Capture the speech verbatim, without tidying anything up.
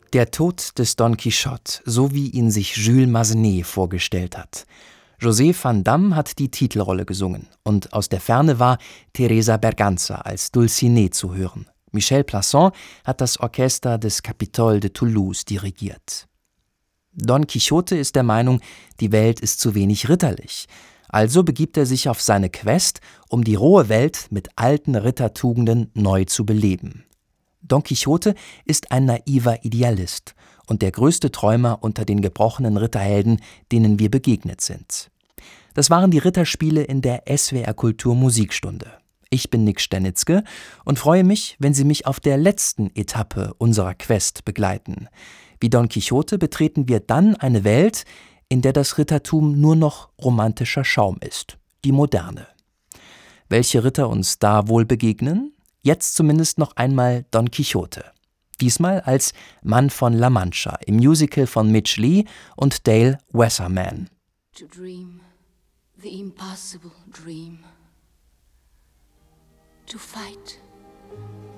Der Tod des Don Quichotte, so wie ihn sich Jules Massenet vorgestellt hat. José van Damme hat die Titelrolle gesungen und aus der Ferne war Teresa Berganza als Dulcinée zu hören. Michel Plasson hat das Orchester des Capitole de Toulouse dirigiert. Don Quixote ist der Meinung, die Welt ist zu wenig ritterlich. Also begibt er sich auf seine Quest, um die rohe Welt mit alten Rittertugenden neu zu beleben. Don Quixote ist ein naiver Idealist und der größte Träumer unter den gebrochenen Ritterhelden, denen wir begegnet sind. Das waren die Ritterspiele in der S W R Kultur Musikstunde. Ich bin Nick Sternitzke und freue mich, wenn Sie mich auf der letzten Etappe unserer Quest begleiten. Wie Don Quixote betreten wir dann eine Welt, in der das Rittertum nur noch romantischer Schaum ist, die Moderne. Welche Ritter uns da wohl begegnen? Jetzt zumindest noch einmal Don Quixote. Diesmal als Mann von La Mancha im Musical von Mitch Lee und Dale Wasserman. To dream the impossible dream. To fight